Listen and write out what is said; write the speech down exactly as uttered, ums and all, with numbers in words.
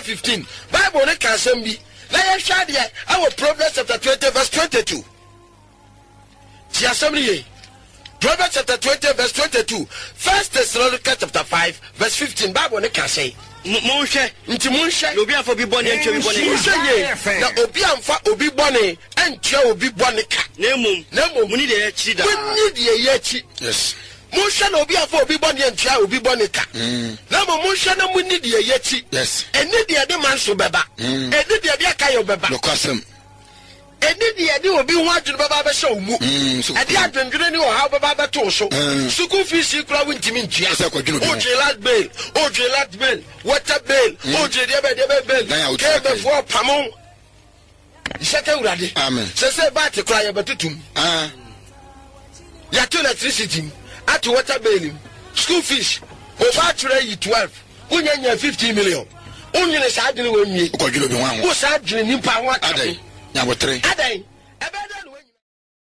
fifteen. Bible ne ka asem bi. Na ye hwa de our Proverbs chapter twenty verse twenty-two. Ti asem ni Proverbs chapter twenty verse twenty-two. First Thessalonians chapter five verse fifteen. Bible ne ka say Monshe, nti monshe obi afọ bi bone ntwe bi bone ka na obi amfa obi bone ntwe obi bone ka na emum na emum muni de ya chida muni de ya chi yes monshe na obi afọ obi bone ntwe obi bone ka na mo monshe na muni de ya chi yes eni de de man so beba eni de de aka yo beba lokasem eni de de obi ho adwene beba be hye omu ade adwendwene ni o ha beba be to so school fees kura wintimi ntua o je last bail o je last bail water bail o je de be de be bail ke be for pamon isete urade amen se se ba te kura ye betutum ah ya to electricity at water bail school fees o ba ture yi twelve unya nya fifty million unyene sa adwene we nwie ko dwelo bi wan wo sa adwene nipa ho ata adai nya botre adai